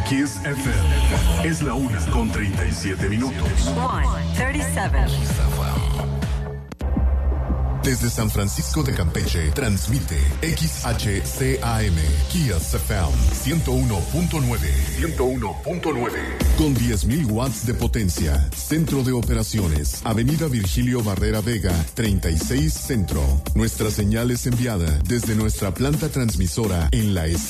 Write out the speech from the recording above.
Kiss FM. Es la 1:37. 1:37. Desde San Francisco de Campeche, transmite XHCAM, Kiss FM 101.9. 101.9. Con 10.000 watts de potencia. Centro de operaciones. Avenida Virgilio Barrera Vega, 36 Centro. Nuestra señal es enviada desde nuestra planta transmisora en la